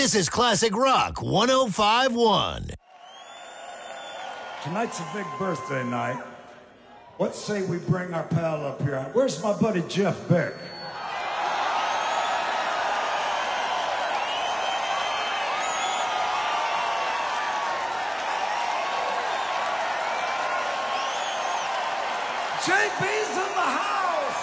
This is Classic Rock 105.1. Tonight's a big birthday night. What say we bring our pal up here? Where's my buddy Jeff Beck? JP's in the house!